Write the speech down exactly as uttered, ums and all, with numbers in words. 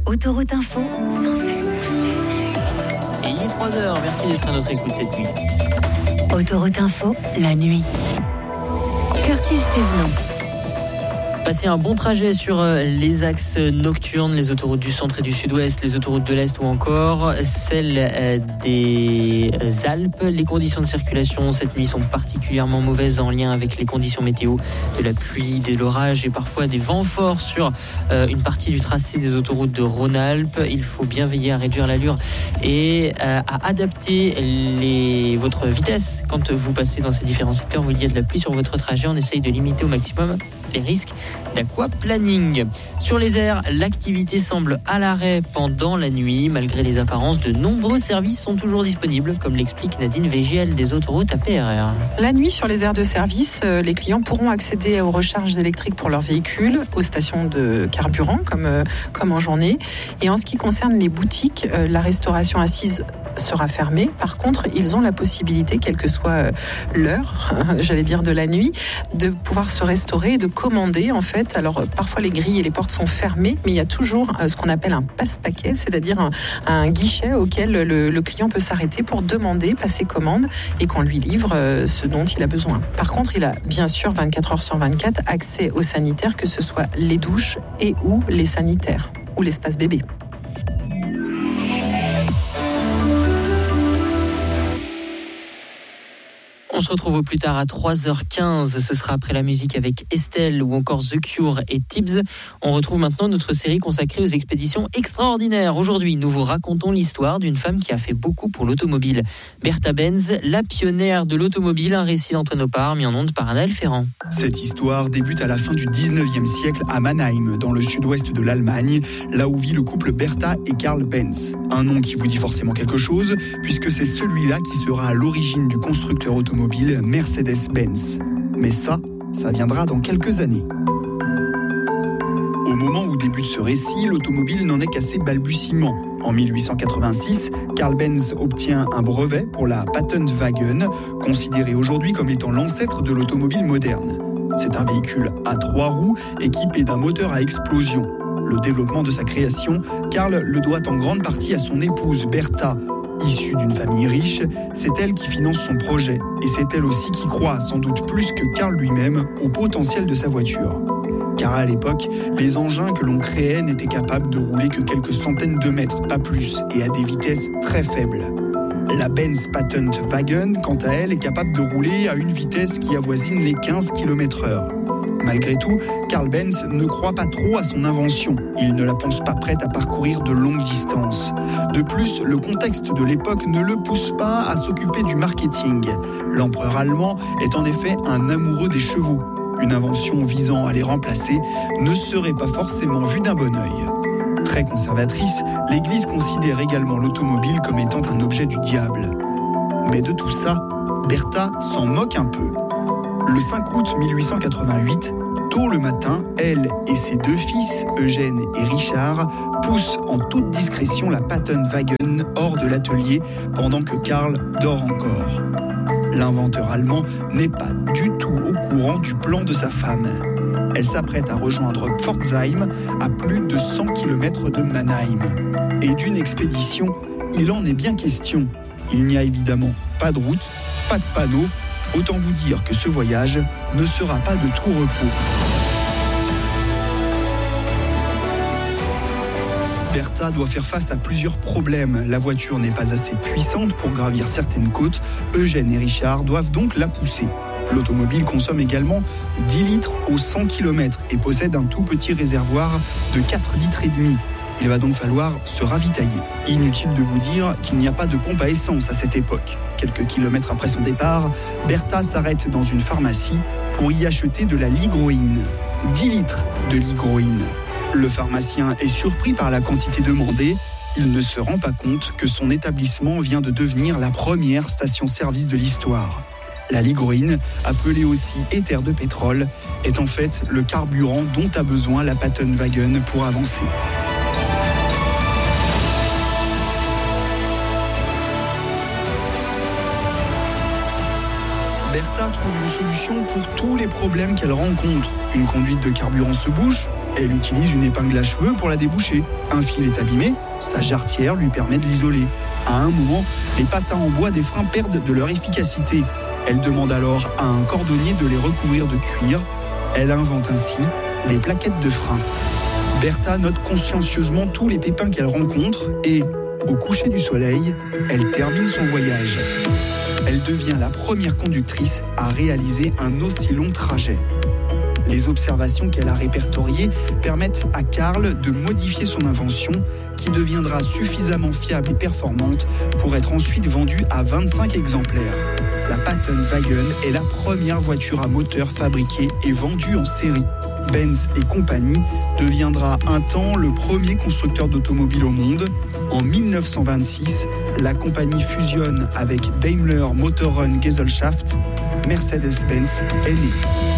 Autoroute Info, Et il est trois heures, merci d'être à notre écoute cette nuit. Autoroute Info, la nuit. Curtis Thévenon. Passez un bon trajet sur les axes nocturnes, les autoroutes du centre et du sud-ouest, les autoroutes de l'est ou encore celles des Alpes. Les conditions de circulation cette nuit sont particulièrement mauvaises en lien avec les conditions météo, de la pluie, de l'orage et parfois des vents forts sur une partie du tracé des autoroutes de Rhône-Alpes. Il faut bien veiller à réduire l'allure et à adapter les, votre vitesse quand vous passez dans ces différents secteurs où il y a de la pluie sur votre trajet. On essaye de limiter au maximum les risques d'aquaplaning. Sur les airs, l'activité semble à l'arrêt pendant la nuit. Malgré les apparences, de nombreux services sont toujours disponibles, comme l'explique Nadine Végiel des autoroutes A P R R. La nuit, sur les aires de service, les clients pourront accéder aux recharges électriques pour leurs véhicules, aux stations de carburant, comme, comme en journée. Et en ce qui concerne les boutiques, la restauration assise sera fermée. Par contre, ils ont la possibilité, quelle que soit l'heure, j'allais dire de la nuit, de pouvoir se restaurer et de commander en fait. Alors parfois les grilles et les portes sont fermées, mais il y a toujours ce qu'on appelle un passe-paquet, c'est-à-dire un, un guichet auquel le, le client peut s'arrêter pour demander, passer commande et qu'on lui livre ce dont il a besoin. Par contre, il a bien sûr vingt-quatre heures sur vingt-quatre accès aux sanitaires, que ce soit les douches et ou les sanitaires ou l'espace bébé. On se retrouve au plus tard à trois heures quinze. Ce sera après la musique avec Estelle ou encore The Cure et Tibbs. On retrouve maintenant notre série consacrée aux expéditions extraordinaires. Aujourd'hui, nous vous racontons l'histoire d'une femme qui a fait beaucoup pour l'automobile. Bertha Benz, la pionnière de l'automobile, un récit d'Antoine Opar, mis en onde par Anaël Ferrand. Cette histoire débute à la fin du dix-neuvième siècle à Mannheim, dans le sud-ouest de l'Allemagne, là où vit le couple Bertha et Karl Benz. Un nom qui vous dit forcément quelque chose, puisque c'est celui-là qui sera à l'origine du constructeur automobile Mercedes-Benz. Mais ça, ça viendra dans quelques années. Au moment où débute ce récit, l'automobile n'en est qu'à ses balbutiements. En mille huit cent quatre-vingt-six, Karl Benz obtient un brevet pour la Patentwagen, considéré aujourd'hui comme étant l'ancêtre de l'automobile moderne. C'est un véhicule à trois roues équipé d'un moteur à explosion. Le développement de sa création, Karl le doit en grande partie à son épouse Bertha. Issue d'une famille riche, c'est elle qui finance son projet. Et c'est elle aussi qui croit, sans doute plus que Karl lui-même, au potentiel de sa voiture. Car à l'époque, les engins que l'on créait n'étaient capables de rouler que quelques centaines de mètres, pas plus, et à des vitesses très faibles. La Benz Patentwagen, quant à elle, est capable de rouler à une vitesse qui avoisine les quinze kilomètres heure. Malgré tout, Karl Benz ne croit pas trop à son invention. Il ne la pense pas prête à parcourir de longues distances. De plus, le contexte de l'époque ne le pousse pas à s'occuper du marketing. L'empereur allemand est en effet un amoureux des chevaux. Une invention visant à les remplacer ne serait pas forcément vue d'un bon œil. Très conservatrice, l'Église considère également l'automobile comme étant un objet du diable. Mais de tout ça, Bertha s'en moque un peu. Le cinq août mille huit cent quatre-vingt-huit, tôt le matin, elle et ses deux fils, Eugène et Richard, poussent en toute discrétion la Patentwagen hors de l'atelier pendant que Karl dort encore. L'inventeur allemand n'est pas du tout au courant du plan de sa femme. Elle s'apprête à rejoindre Pforzheim, à plus de cent kilomètres de Mannheim. Et d'une expédition, il en est bien question. Il n'y a évidemment pas de route, pas de panneaux. Autant vous dire que ce voyage ne sera pas de tout repos. Bertha doit faire face à plusieurs problèmes. La voiture n'est pas assez puissante pour gravir certaines côtes. Eugène et Richard doivent donc la pousser. L'automobile consomme également dix litres au cent kilomètres et possède un tout petit réservoir de quatre litres et demi. Il va donc falloir se ravitailler. Inutile de vous dire qu'il n'y a pas de pompe à essence à cette époque. Quelques kilomètres après son départ, Bertha s'arrête dans une pharmacie pour y acheter de la ligroïne. dix litres de ligroïne. Le pharmacien est surpris par la quantité demandée. Il ne se rend pas compte que son établissement vient de devenir la première station-service de l'histoire. La ligroïne, appelée aussi éther de pétrole, est en fait le carburant dont a besoin la Patentwagen pour avancer. Bertha trouve une solution pour tous les problèmes qu'elle rencontre. Une conduite de carburant se bouche, Elle utilise une épingle à cheveux pour la déboucher. Un fil est abîmé, sa jarretière lui permet de l'isoler. À un moment, les patins en bois des freins perdent de leur efficacité. Elle demande alors à un cordonnier de les recouvrir de cuir. Elle invente ainsi les plaquettes de frein. Bertha note consciencieusement tous les pépins qu'elle rencontre et, au coucher du soleil, elle termine son voyage. Elle devient la première conductrice à réaliser un aussi long trajet. Les observations qu'elle a répertoriées permettent à Carl de modifier son invention qui deviendra suffisamment fiable et performante pour être ensuite vendue à vingt-cinq exemplaires. La Patentwagen est la première voiture à moteur fabriquée et vendue en série. Benz et compagnie deviendra un temps le premier constructeur d'automobiles au monde. En mille neuf cent vingt-six, la compagnie fusionne avec Daimler Motoren Gesellschaft. Mercedes-Benz est née.